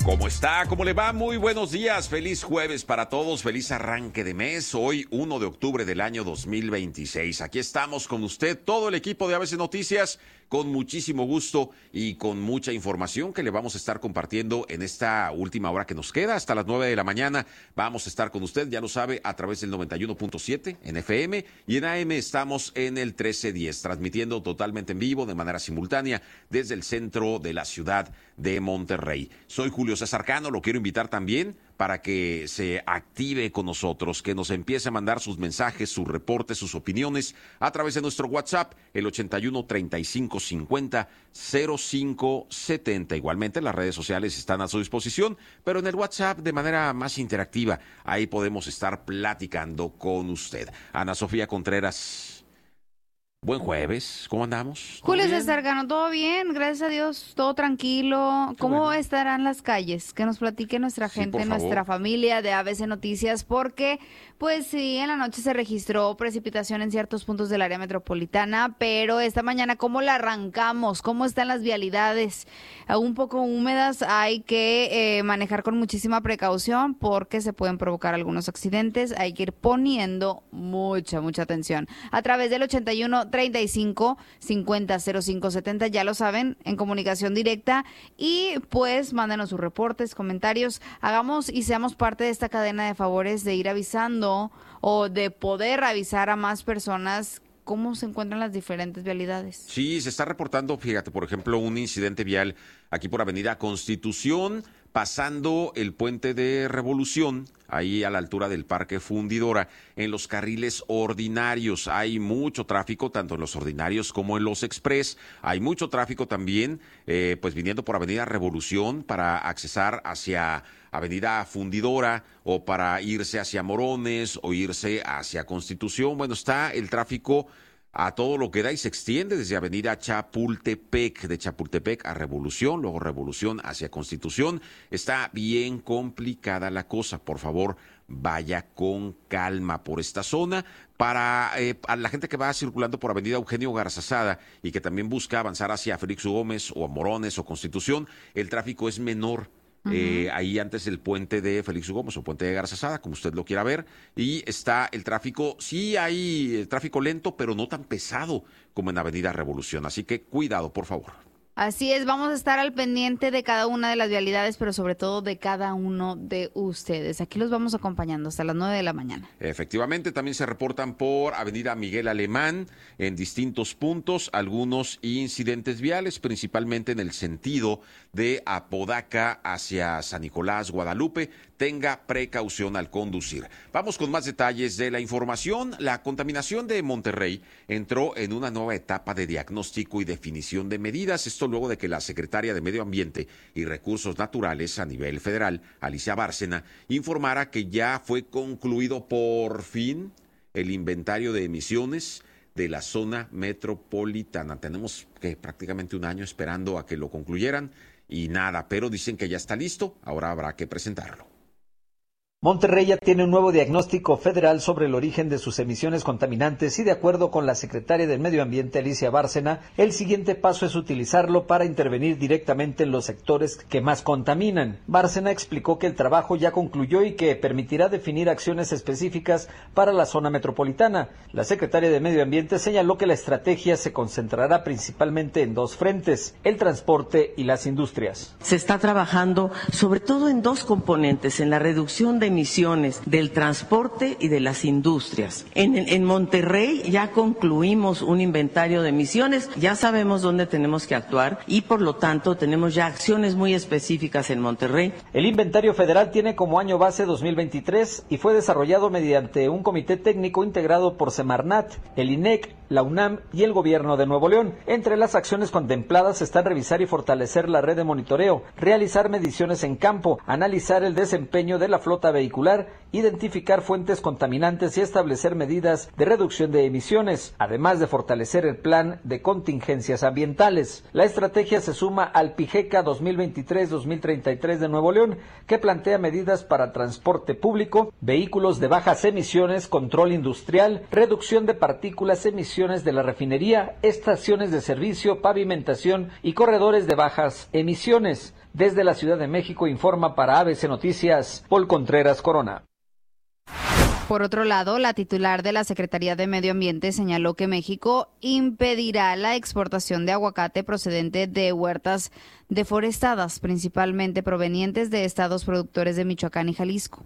¿Cómo está? ¿Cómo le va? Muy buenos días. Feliz jueves para todos. Feliz arranque de mes. Hoy, 1 de octubre del año 2026. Aquí estamos con usted, todo el equipo de ABC Noticias, con muchísimo gusto y con mucha información que le vamos a estar compartiendo en esta última hora que nos queda. Hasta las 9 de la mañana vamos a estar con usted, ya lo sabe, a través del 91.7 en FM, y en AM estamos en el 1310, transmitiendo totalmente en vivo, de manera simultánea, desde el centro de la ciudad de Monterrey. Soy Julio César Cano, lo quiero invitar también para que se active con nosotros, que nos empiece a mandar sus mensajes, sus reportes, sus opiniones a través de nuestro WhatsApp, el 81 35 50 05 70. Igualmente las redes sociales están a su disposición, pero en el WhatsApp de manera más interactiva, ahí podemos estar platicando con usted. Ana Sofía Contreras, buen jueves, ¿cómo andamos? Julio César Cano, ¿todo bien? Gracias a Dios, todo tranquilo. ¿Cómo estarán las calles? Que nos platique nuestra gente, nuestra familia de ABC Noticias, porque pues sí, en la noche se registró precipitación en ciertos puntos del área metropolitana, pero esta mañana, ¿cómo la arrancamos? ¿Cómo están las vialidades? Un poco húmedas, hay que manejar con muchísima precaución porque se pueden provocar algunos accidentes, hay que ir poniendo mucha atención. A través del 81 35 50 05 70, ya lo saben, en comunicación directa, y pues mándenos sus reportes, comentarios, hagamos y seamos parte de esta cadena de favores de ir avisando o de poder avisar a más personas cómo se encuentran las diferentes vialidades. Sí, se está reportando, fíjate, por ejemplo, un incidente vial aquí por Avenida Constitución, pasando el puente de Revolución, ahí a la altura del Parque Fundidora, en los carriles ordinarios. Hay mucho tráfico, tanto en los ordinarios como en los express. Hay mucho tráfico también, pues viniendo por Avenida Revolución para accesar hacia Avenida Fundidora, o para irse hacia Morones o irse hacia Constitución. Bueno, está el tráfico a todo lo que da y se extiende desde Avenida Chapultepec, de Chapultepec a Revolución, luego Revolución hacia Constitución. Está bien complicada la cosa, por favor, vaya con calma por esta zona. Para a la gente que va circulando por Avenida Eugenio Garzazada y que también busca avanzar hacia Félix U. Gómez o a Morones o Constitución, el tráfico es menor. Ahí antes del puente de Félix U. Gómez o puente de Garzazada, como usted lo quiera ver, y está el tráfico, sí hay tráfico lento, pero no tan pesado como en Avenida Revolución, así que cuidado, por favor. Así es, vamos a estar al pendiente de cada una de las vialidades, pero sobre todo de cada uno de ustedes. Aquí los vamos acompañando hasta las 9 de la mañana. Efectivamente, también se reportan por Avenida Miguel Alemán en distintos puntos algunos incidentes viales, principalmente en el sentido de Apodaca hacia San Nicolás, Guadalupe. Tenga precaución al conducir. Vamos con más detalles de la información. La contaminación de Monterrey entró en una nueva etapa de diagnóstico y definición de medidas. Esto luego de que la secretaria de Medio Ambiente y Recursos Naturales a nivel federal, Alicia Bárcena, informara que ya fue concluido por fin el inventario de emisiones de la zona metropolitana. Tenemos prácticamente un año esperando a que lo concluyeran y nada, pero dicen que ya está listo, ahora habrá que presentarlo. Monterrey ya tiene un nuevo diagnóstico federal sobre el origen de sus emisiones contaminantes y, de acuerdo con la secretaria del Medio Ambiente, Alicia Bárcena, el siguiente paso es utilizarlo para intervenir directamente en los sectores que más contaminan. Bárcena explicó que el trabajo ya concluyó y que permitirá definir acciones específicas para la zona metropolitana. La secretaria de Medio Ambiente señaló que la estrategia se concentrará principalmente en dos frentes: el transporte y las industrias. Se está trabajando sobre todo en dos componentes, en la reducción de emisiones del transporte y de las industrias. En Monterrey ya concluimos un inventario de emisiones, ya sabemos dónde tenemos que actuar y por lo tanto tenemos ya acciones muy específicas en Monterrey. El inventario federal tiene como año base 2023 y fue desarrollado mediante un comité técnico integrado por Semarnat, el INEC, la UNAM y el Gobierno de Nuevo León. Entre las acciones contempladas están revisar y fortalecer la red de monitoreo, realizar mediciones en campo, analizar el desempeño de la flota vehicular, identificar fuentes contaminantes y establecer medidas de reducción de emisiones, además de fortalecer el plan de contingencias ambientales. La estrategia se suma al PIGECA 2023-2033 de Nuevo León, que plantea medidas para transporte público, vehículos de bajas emisiones, control industrial, reducción de partículas, emisiones de la refinería, estaciones de servicio, pavimentación y corredores de bajas emisiones. Desde la Ciudad de México informa para ABC Noticias, Paul Contreras Corona. Por otro lado, la titular de la Secretaría de Medio Ambiente señaló que México impedirá la exportación de aguacate procedente de huertas deforestadas, principalmente provenientes de estados productores de Michoacán y Jalisco.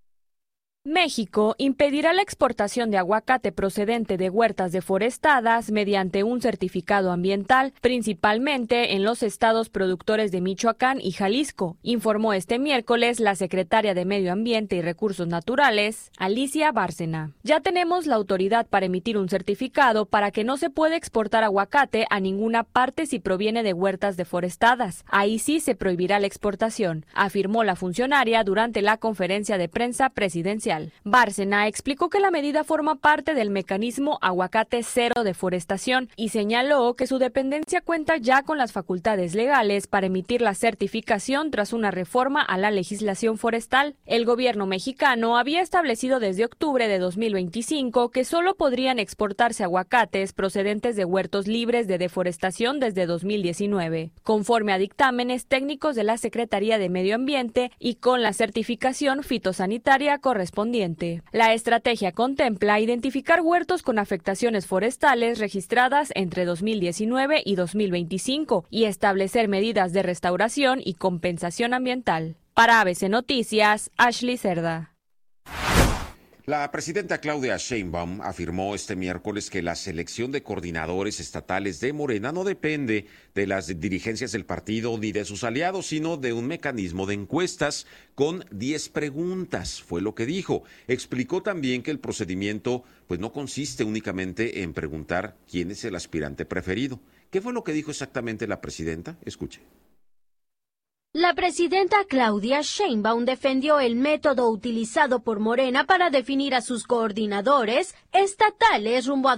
México impedirá la exportación de aguacate procedente de huertas deforestadas mediante un certificado ambiental, principalmente en los estados productores de Michoacán y Jalisco, informó este miércoles la secretaria de Medio Ambiente y Recursos Naturales, Alicia Bárcena. Ya tenemos la autoridad para emitir un certificado para que no se pueda exportar aguacate a ninguna parte si proviene de huertas deforestadas. Ahí sí se prohibirá la exportación, afirmó la funcionaria durante la conferencia de prensa presidencial. Bárcena explicó que la medida forma parte del mecanismo Aguacate Cero Deforestación y señaló que su dependencia cuenta ya con las facultades legales para emitir la certificación tras una reforma a la legislación forestal. El gobierno mexicano había establecido desde octubre de 2025 que solo podrían exportarse aguacates procedentes de huertos libres de deforestación desde 2019, conforme a dictámenes técnicos de la Secretaría de Medio Ambiente y con la certificación fitosanitaria correspondiente. La estrategia contempla identificar huertos con afectaciones forestales registradas entre 2019 y 2025 y establecer medidas de restauración y compensación ambiental. Para ABC Noticias, Ashley Cerda. La presidenta Claudia Sheinbaum afirmó este miércoles que la selección de coordinadores estatales de Morena no depende de las dirigencias del partido ni de sus aliados, sino de un mecanismo de encuestas con 10 preguntas, fue lo que dijo. Explicó también que el procedimiento no consiste únicamente en preguntar quién es el aspirante preferido. ¿Qué fue lo que dijo exactamente la presidenta? Escuche. La presidenta Claudia Sheinbaum defendió el método utilizado por Morena para definir a sus coordinadores estatales rumbo a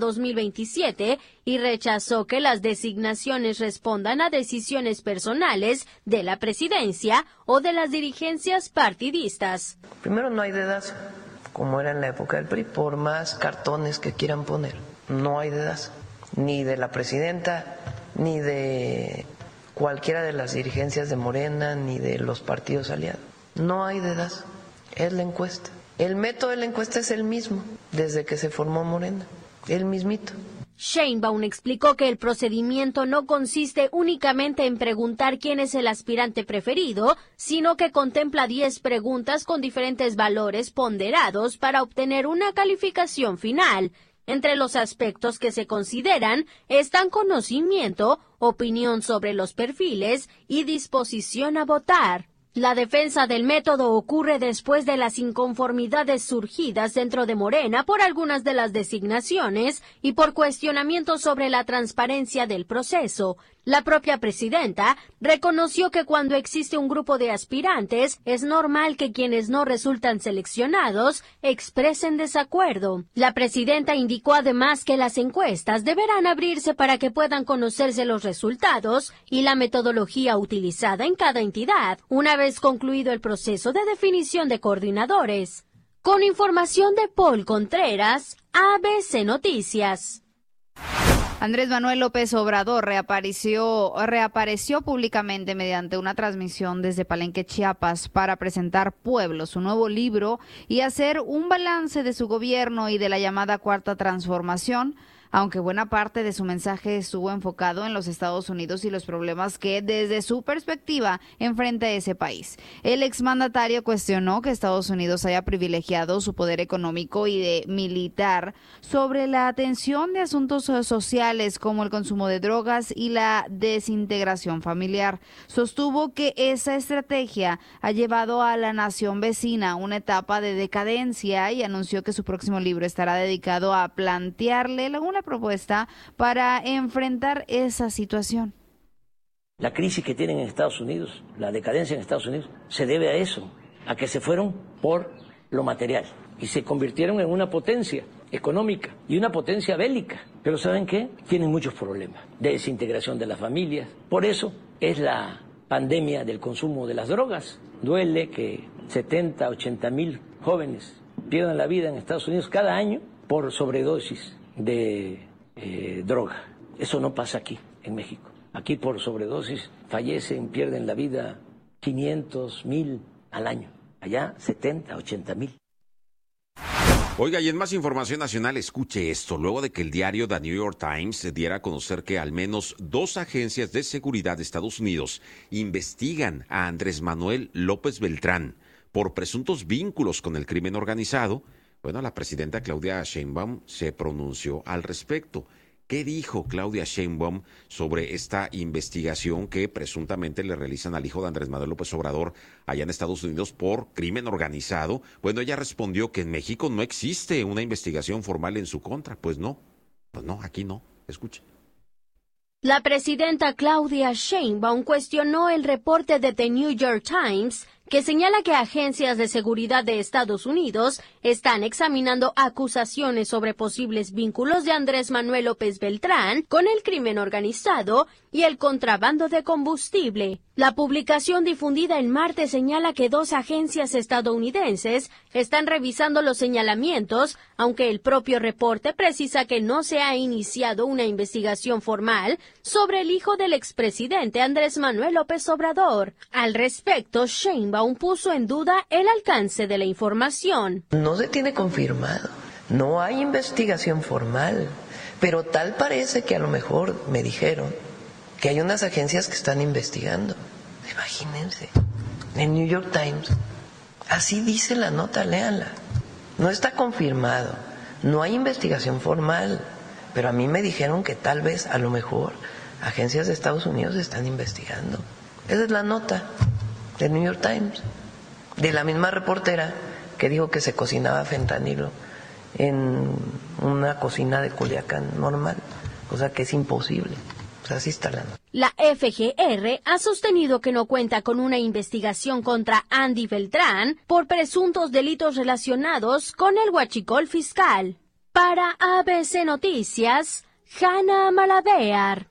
2027 y rechazó que las designaciones respondan a decisiones personales de la presidencia o de las dirigencias partidistas. Primero, no hay dedazo, como era en la época del PRI, por más cartones que quieran poner. No hay dedazo, ni de la presidenta, ni de cualquiera de las dirigencias de Morena ni de los partidos aliados. No hay dedazo, es la encuesta. El método de la encuesta es el mismo desde que se formó Morena, el mismito. Sheinbaum explicó que el procedimiento no consiste únicamente en preguntar quién es el aspirante preferido, sino que contempla 10 preguntas con diferentes valores ponderados para obtener una calificación final. Entre los aspectos que se consideran están conocimiento, opinión sobre los perfiles y disposición a votar. La defensa del método ocurre después de las inconformidades surgidas dentro de Morena por algunas de las designaciones y por cuestionamientos sobre la transparencia del proceso. La propia presidenta reconoció que cuando existe un grupo de aspirantes, es normal que quienes no resultan seleccionados expresen desacuerdo. La presidenta indicó además que las encuestas deberán abrirse para que puedan conocerse los resultados y la metodología utilizada en cada entidad, una vez concluido el proceso de definición de coordinadores. Con información de Paul Contreras, ABC Noticias. Andrés Manuel López Obrador reapareció públicamente mediante una transmisión desde Palenque, Chiapas, para presentar Pueblo, su nuevo libro, y hacer un balance de su gobierno y de la llamada Cuarta Transformación, aunque buena parte de su mensaje estuvo enfocado en los Estados Unidos y los problemas que, desde su perspectiva, enfrenta ese país. El exmandatario cuestionó que Estados Unidos haya privilegiado su poder económico y militar sobre la atención de asuntos sociales como el consumo de drogas y la desintegración familiar. Sostuvo que esa estrategia ha llevado a la nación vecina a una etapa de decadencia y anunció que su próximo libro estará dedicado a plantearle una propuesta para enfrentar esa situación. La crisis que tienen en Estados Unidos, la decadencia en Estados Unidos, se debe a eso, a que se fueron por lo material y se convirtieron en una potencia económica y una potencia bélica. Pero ¿saben qué? Tienen muchos problemas de desintegración de las familias. Por eso es la pandemia del consumo de las drogas. Duele que 70, 80 mil jóvenes pierdan la vida en Estados Unidos cada año por sobredosis de droga. Eso no pasa aquí, en México. Aquí por sobredosis fallecen, pierden la vida 500, 1,000 al año. Allá 70, 80,000. Oiga, y en más información nacional, escuche esto. Luego de que el diario The New York Times diera a conocer que al menos 2 agencias de seguridad de Estados Unidos investigan a Andrés Manuel López Beltrán por presuntos vínculos con el crimen organizado, bueno, la presidenta Claudia Sheinbaum se pronunció al respecto. ¿Qué dijo Claudia Sheinbaum sobre esta investigación que presuntamente le realizan al hijo de Andrés Manuel López Obrador allá en Estados Unidos por crimen organizado? Bueno, ella respondió que en México no existe una investigación formal en su contra. Pues no, aquí no. Escuche. La presidenta Claudia Sheinbaum cuestionó el reporte de The New York Times que señala que agencias de seguridad de Estados Unidos están examinando acusaciones sobre posibles vínculos de Andrés Manuel López Beltrán con el crimen organizado y el contrabando de combustible. La publicación difundida el martes señala que 2 agencias estadounidenses están revisando los señalamientos, aunque el propio reporte precisa que no se ha iniciado una investigación formal sobre el hijo del expresidente Andrés Manuel López Obrador. Al respecto, Sheinbaum puso en duda el alcance de la información. No se tiene confirmado, no hay investigación formal, pero tal parece que a lo mejor me dijeron que hay unas agencias que están investigando. Imagínense, en New York Times, así dice la nota, léanla. No está confirmado, no hay investigación formal, pero a mí me dijeron que tal vez, a lo mejor, agencias de Estados Unidos están investigando. Esa es la nota del New York Times, de la misma reportera que dijo que se cocinaba fentanilo en una cocina de Culiacán normal, cosa que es imposible. Pues así está la nota. La FGR ha sostenido que no cuenta con una investigación contra Andy Beltrán por presuntos delitos relacionados con el huachicol fiscal. Para ABC Noticias, Hanna Malavéar.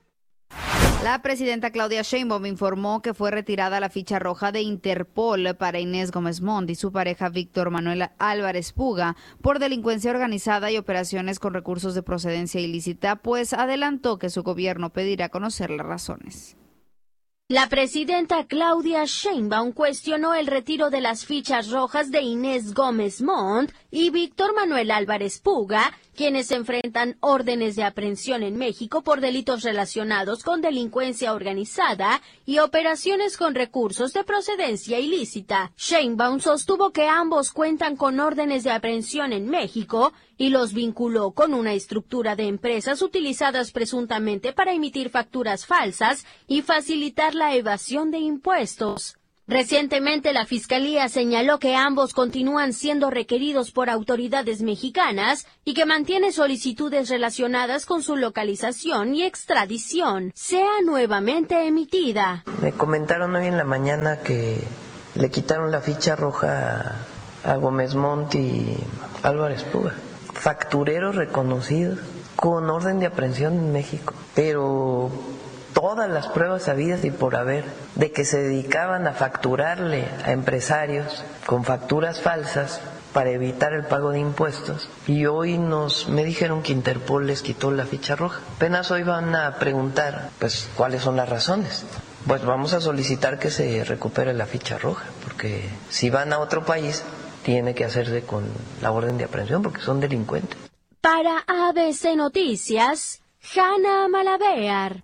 La presidenta Claudia Sheinbaum informó que fue retirada la ficha roja de Interpol para Inés Gómez Montt y su pareja Víctor Manuel Álvarez Puga por delincuencia organizada y operaciones con recursos de procedencia ilícita, pues adelantó que su gobierno pedirá conocer las razones. La presidenta Claudia Sheinbaum cuestionó el retiro de las fichas rojas de Inés Gómez Montt y Víctor Manuel Álvarez Puga, quienes enfrentan órdenes de aprehensión en México por delitos relacionados con delincuencia organizada y operaciones con recursos de procedencia ilícita. Sheinbaum sostuvo que ambos cuentan con órdenes de aprehensión en México y los vinculó con una estructura de empresas utilizadas presuntamente para emitir facturas falsas y facilitar la evasión de impuestos. Recientemente, la Fiscalía señaló que ambos continúan siendo requeridos por autoridades mexicanas y que mantiene solicitudes relacionadas con su localización y extradición sea nuevamente emitida. Me comentaron hoy en la mañana que le quitaron la ficha roja a Gómez Montt y Álvarez Puga, factureros reconocidos con orden de aprehensión en México, pero todas las pruebas habidas y por haber de que se dedicaban a facturarle a empresarios con facturas falsas para evitar el pago de impuestos, y hoy me dijeron que Interpol les quitó la ficha roja. Apenas hoy van a preguntar pues cuáles son las razones. Pues vamos a solicitar que se recupere la ficha roja, porque si van a otro país tiene que hacerse con la orden de aprehensión porque son delincuentes. Para ABC Noticias, Hanna Malavéar.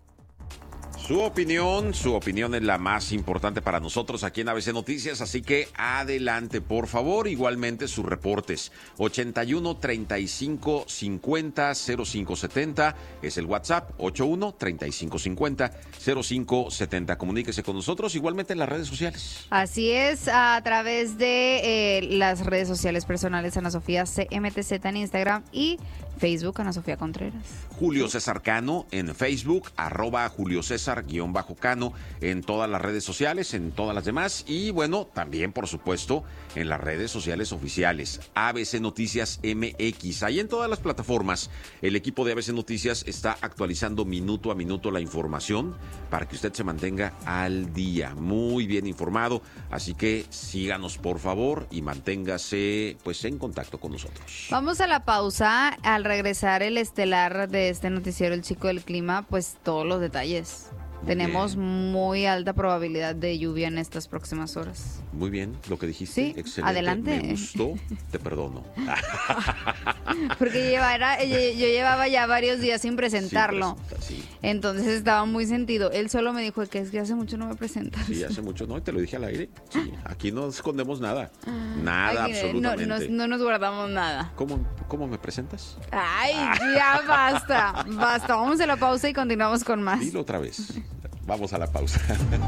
Su opinión es la más importante para nosotros aquí en ABC Noticias, así que adelante, por favor. Igualmente sus reportes, 81 35 50 05 70 es el WhatsApp, 81 35 50 05 70. Comuníquese con nosotros, igualmente en las redes sociales. Así es, a través de las redes sociales personales, Ana Sofía CMTZ en Instagram y Facebook, Ana Sofía Contreras. Julio César Cano en Facebook, @Julio César_Cano en todas las redes sociales, en todas las demás, y bueno, también por supuesto en las redes sociales oficiales, ABC Noticias MX. Ahí en todas las plataformas, el equipo de ABC Noticias está actualizando minuto a minuto la información para que usted se mantenga al día, muy bien informado, así que síganos por favor y manténgase pues en contacto con nosotros. Vamos a la pausa. Al regresar el estelar de este noticiero, el chico del clima, pues todos los detalles. Tenemos muy alta probabilidad de lluvia en estas próximas horas. Muy bien, lo que dijiste. Sí, excelente. adelante. Me gustó, te perdono. Porque yo llevaba ya varios días sin presentarlo. Sí. Entonces estaba muy sentido. Él solo me dijo que es que hace mucho no me presentas. Sí, hace mucho, no, te lo dije al aire. Sí, aquí no escondemos nada. Nada, absolutamente. No nos guardamos nada. ¿Cómo me presentas? Ay, ya basta. Vamos a la pausa y continuamos con más. Dilo otra vez. Vamos a la pausa.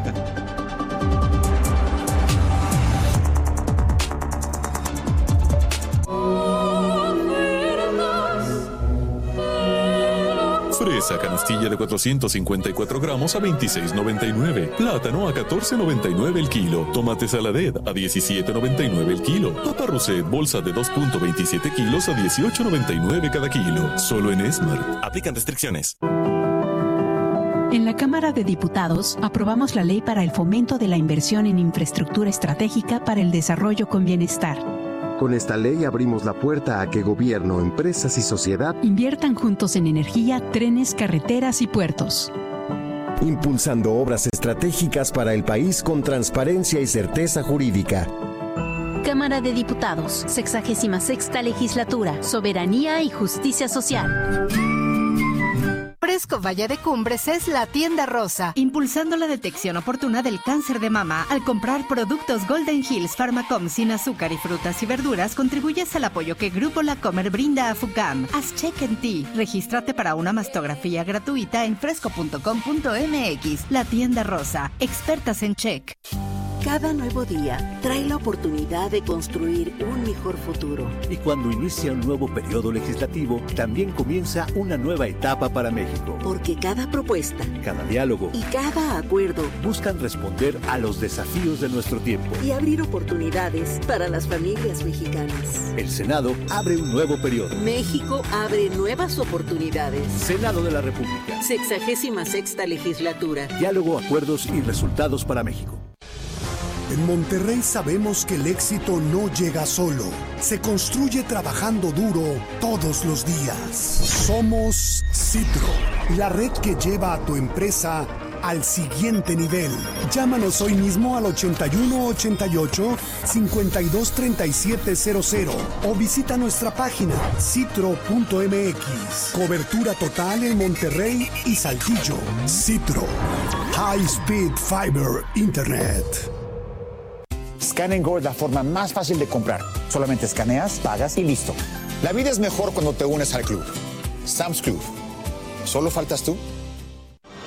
Fresa canastilla de 454 gramos a $26.99. Plátano a $14.99 el kilo. Tomate saladet a $17.99 el kilo. Papa Roset bolsa de 2.27 kilos a $18.99 cada kilo. Solo en Esmart. Aplican restricciones. En la Cámara de Diputados aprobamos la ley para el fomento de la inversión en infraestructura estratégica para el desarrollo con bienestar. Con esta ley abrimos la puerta a que gobierno, empresas y sociedad inviertan juntos en energía, trenes, carreteras y puertos. Impulsando obras estratégicas para el país con transparencia y certeza jurídica. Cámara de Diputados, 66ª Legislatura, Soberanía y Justicia Social. Fresco Valle de Cumbres es la tienda rosa, impulsando la detección oportuna del cáncer de mama. Al comprar productos Golden Hills Pharmacom sin azúcar y frutas y verduras, contribuyes al apoyo que Grupo La Comer brinda a FUCAM. Haz check en ti. Regístrate para una mastografía gratuita en fresco.com.mx. La tienda rosa, expertas en check. Cada nuevo día trae la oportunidad de construir un mejor futuro. Y cuando inicia un nuevo periodo legislativo, también comienza una nueva etapa para México. Porque cada propuesta, cada diálogo y cada acuerdo buscan responder a los desafíos de nuestro tiempo y abrir oportunidades para las familias mexicanas. El Senado abre un nuevo periodo. México abre nuevas oportunidades. Senado de la República. 66ª Legislatura. Diálogo, acuerdos y resultados para México. En Monterrey sabemos que el éxito no llega solo, se construye trabajando duro todos los días. Somos Citro, la red que lleva a tu empresa al siguiente nivel. Llámanos hoy mismo al 8188-523700 o visita nuestra página citro.mx. Cobertura total en Monterrey y Saltillo. Citro, High Speed Fiber Internet. Scan & Go es la forma más fácil de comprar. Solamente escaneas, pagas y listo. La vida es mejor cuando te unes al club. Sam's Club. ¿Solo faltas tú?